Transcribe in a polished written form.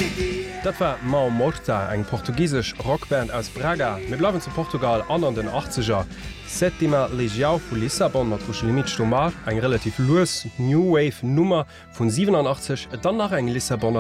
Dat war Mau Morta, eng portugiesisch Rockband aus Braga. Wir bleiben zu Portugal an den 80er. Sétima Legião vu Lissabon mat Limit Stomar, eng relativ loes New Wave Nummer vun 87, dann nach eng Lissabonner